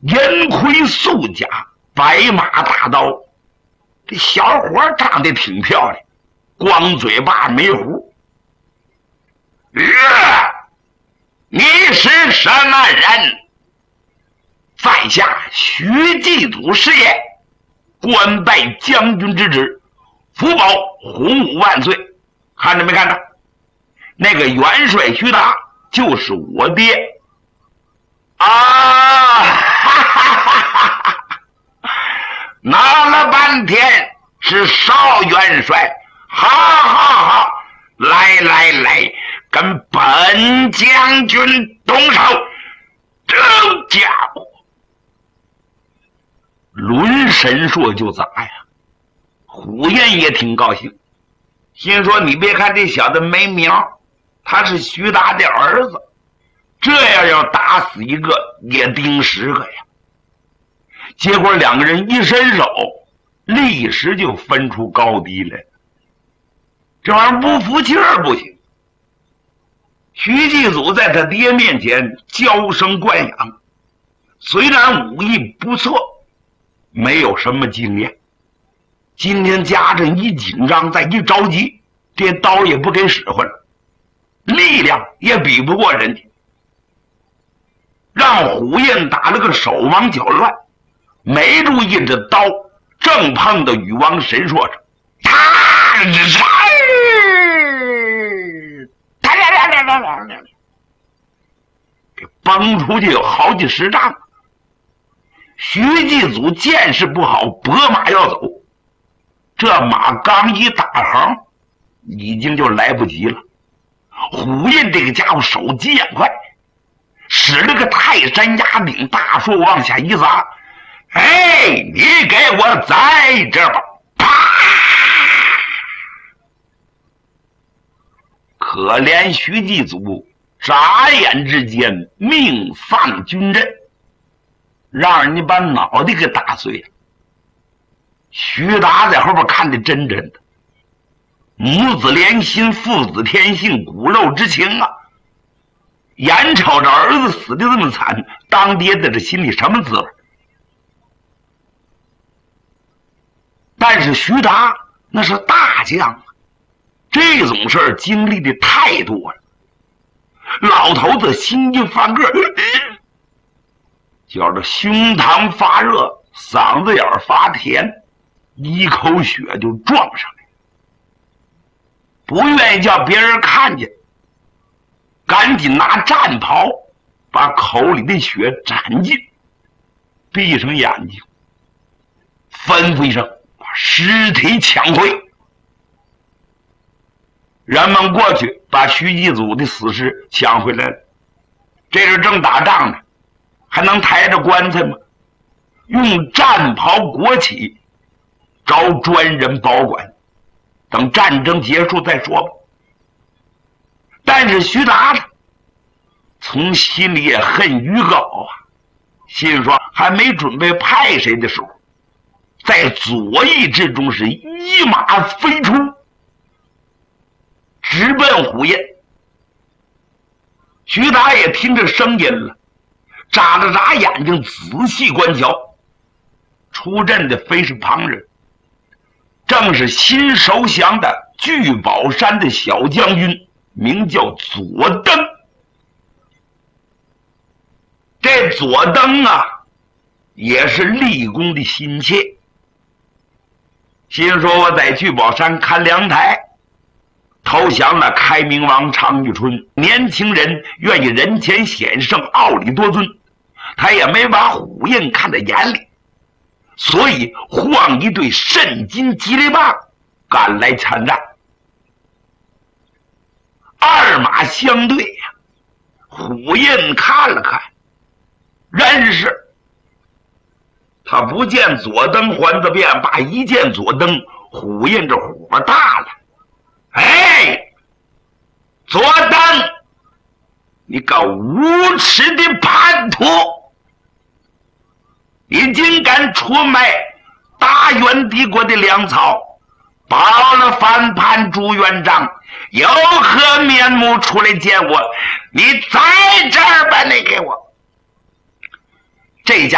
银盔素甲，白马大刀。这小伙长得挺漂亮，光嘴巴没胡。你是什么人？在下徐继祖师爷，官拜将军之职，福保洪武万岁。看着没看着？那个元帅徐达就是我爹啊！哈哈哈哈哈！闹了半天是邵元帅，好好好，来来来，跟本将军动手！这家伙轮神说就砸呀！虎焰也挺高兴，心说你别看这小子没苗，他是徐达的儿子，这样要打死一个也顶10个呀。结果两个人一伸手，立时就分出高低来。这玩意儿不服气儿不行。徐继祖在他爹面前娇生惯养，虽然武艺不错，没有什么经验。今天家阵一紧张，再一着急，这刀也不给使唤了，力量也比不过人家，让虎印打了个手忙脚乱，没注意这刀正碰到禹王神说上，给崩出去有好几10丈。徐继祖见识不好，拨马要走，这马刚一打横，已经就来不及了。虎印这个家伙手疾眼快，使了个泰山压顶，大树往下一砸，哎，你给我在这吧！啪！可怜徐继祖眨眼之间命丧军阵，让人家把脑袋给打碎了。徐达在后边看得真的，母子连心，父子天性，骨肉之情啊！眼瞅着儿子死的这么惨，当爹的这心里什么滋味？但是徐达那是大将啊，这种事儿经历的太多了。老头子心一翻个，觉着胸膛发热，嗓子眼发甜，一口血就撞上来，不愿意叫别人看见，赶紧拿战袍把口里的血斩尽，闭上眼睛，吩咐一声把尸体抢回。人们过去把徐继祖的死尸抢回来了，这是正打仗呢，还能抬着棺材吗？用战袍裹起，找专人保管，等战争结束再说吧。但是徐达呢，从心里也恨于高啊，心说还没准备派谁的时候，在左翼之中是一马飞出，直奔虎印。徐达也听着声音了，眨了眨眼睛，仔细观瞧，出阵的非是旁人，正是新投降的聚宝山的小将军，名叫左登。这左登啊，也是立功的心切，心说我在聚宝山看粮台，投降了开明王常遇春，年轻人愿意人前显圣，傲里多尊，他也没把虎印看在眼里，所以晃一队肾金吉利棒赶来参战。二马相对呀，虎印看了看，认识。他不见左登还则变，把一见左登，虎印这火大了。哎，左登，你个无耻的叛徒！你竟敢出卖大元帝国的粮草，报了反叛朱元璋，有何面目出来见我？你在这儿吧，你给我！这家